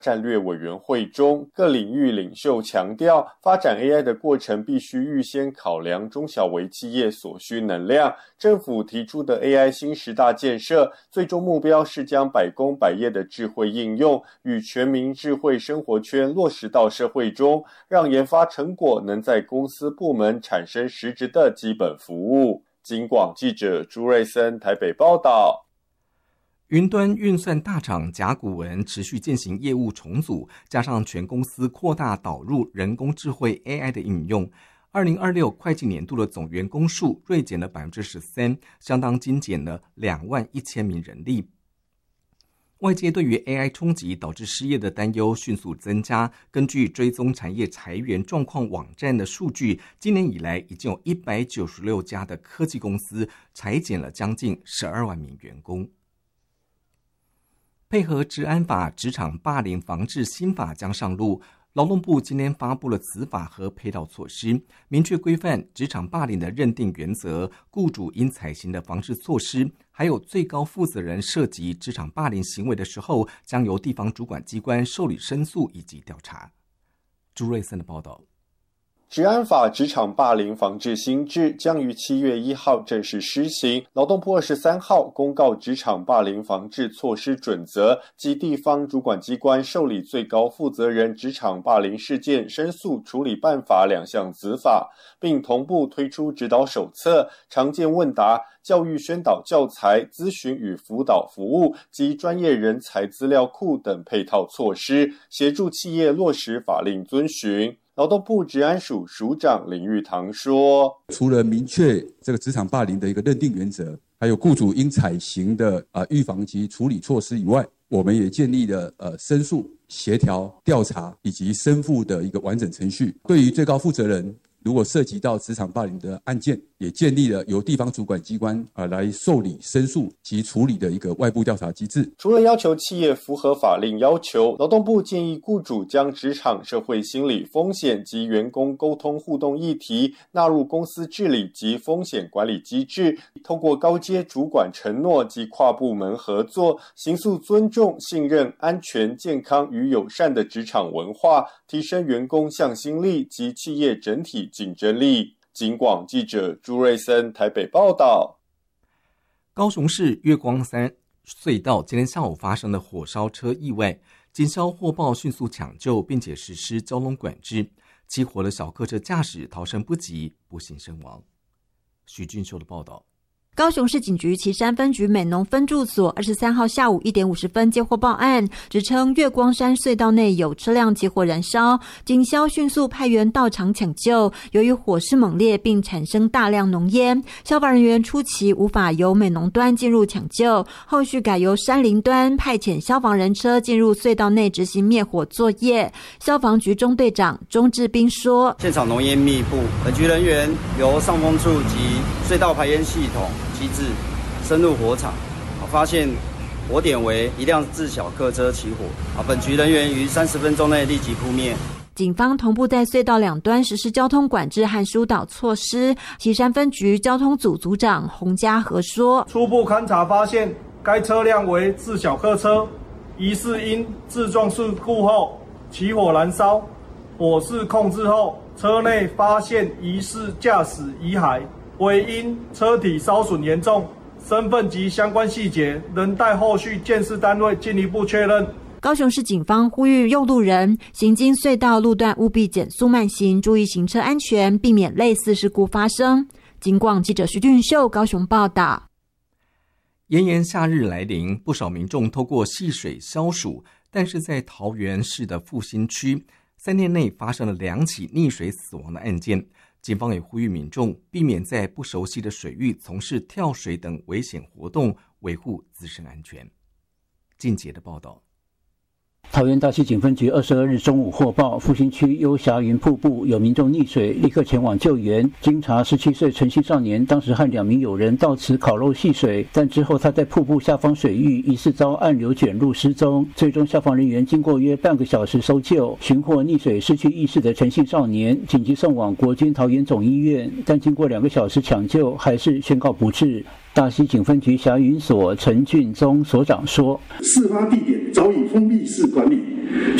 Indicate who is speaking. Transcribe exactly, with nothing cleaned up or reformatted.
Speaker 1: 战略委员会中，各领域领袖强调，发展 A I 的过程必须预先考量中小微企业所需能量。政府提出的 A I 新十大建设，最终目标是将百工百业的智慧应用与全民智慧生活圈落实到社会中，让研发成果能在公司部门产生实质的基本服务。警广记者朱瑞森台北报道。
Speaker 2: 云端运算大厂甲骨文持续进行业务重组，加上全公司扩大导入人工智慧 A I 的应用，二零二六会计年度的总员工数锐减了 百分之十三， 相当精简了两万一千名人力。外界对于 A I 冲击导致失业的担忧迅速增加。根据追踪产业裁员状况网站的数据，今年以来已经有一百九十六家的科技公司裁减了将近十二万名员工。配合治安法，职场霸凌防治新法将上路。劳动部今天发布了此法和配套措施，明确规范职场霸凌的认定原则、雇主应采行的防治措施，还有最高负责人涉及职场霸凌行为的时候，将由地方主管机关受理申诉以及调查。朱瑞森的报道。
Speaker 1: 职安法职场霸凌防治新制将于七月一号正式施行。劳动部二十三号公告职场霸凌防治措施准则及地方主管机关受理最高负责人职场霸凌事件申诉处理办法两项子法，并同步推出指导手册、常见问答、教育宣导教材、咨询与辅导服务及专业人才资料库等配套措施，协助企业落实法令遵循。劳动部职安署署长林玉堂说，
Speaker 3: 除了明确这个职场霸凌的一个认定原则，还有雇主应采行的呃预防及处理措施以外，我们也建立了呃申诉、协调、调查以及申复的一个完整程序。对于最高负责人如果涉及到职场霸凌的案件，也建立了由地方主管机关呃来受理申诉及处理的一个外部调查机制。
Speaker 1: 除了要求企业符合法令要求，劳动部建议雇主将职场社会心理风险及员工沟通互动议题纳入公司治理及风险管理机制，透过高阶主管承诺及跨部门合作，形塑尊重、信任、安全、健康与友善的职场文化，提升员工向心力及企业整体竞争力。警广记者朱瑞森台北报道。
Speaker 2: 高雄市月光山隧道今天下午发生了火烧车意外，警消获报迅速抢救，并且实施交通管制。起火的小客车驾驶逃生不及，不幸身亡。许俊秀的报道。
Speaker 4: 高雄市警局旗山分局美浓分驻所二十三号下午一点五十分接获报案，指称月光山隧道内有车辆起火燃烧，警消迅速派员到场抢救。由于火势猛烈并产生大量浓烟，消防人员初期无法由美浓端进入抢救，后续改由山林端派遣消防人车进入隧道内执行灭火作业。消防局中队长钟志斌说，
Speaker 5: 现场浓烟密布，本局人员由上风处及隧道排烟系统机制深入火场，发现火点为一辆自小客车起火，本局人员于三十分钟内立即扑灭。
Speaker 4: 警方同步在隧道两端实施交通管制和疏导措施。旗山分局交通组组长洪家和说，
Speaker 6: 初步勘查发现该车辆为自小客车，疑似因自撞事故后起火燃烧，火势控制后车内发现疑似驾驶遗骸，为因车体烧损严重，身份及相关细节仍待后续鉴识单位进一步确认。
Speaker 4: 高雄市警方呼吁用路人行经隧道路段务必减速慢行，注意行车安全，避免类似事故发生。警广记者徐俊秀高雄报道。
Speaker 2: 炎炎夏日来临，不少民众透过戏水消暑，但是在桃园市的复兴区，三天内发生了两起溺水死亡的案件。警方也呼吁民众避免在不熟悉的水域从事跳水等危险活动，维护自身安全。靳杰的报道。
Speaker 7: 桃园大溪警分局二十二日中午获报，复兴区幽霞云瀑布有民众溺水，立刻前往救援。经查，十七岁陈姓少年当时和两名友人到此烤肉戏水，但之后他在瀑布下方水域疑似遭暗流卷入失踪。最终消防人员经过约半个小时搜救，寻获溺水失去意识的陈姓少年，紧急送往国军桃园总医院，但经过两个小时抢救，还是宣告不治。 大溪警分局霞云所陈俊宗所长说，
Speaker 8: 事发地点早已封闭式管理。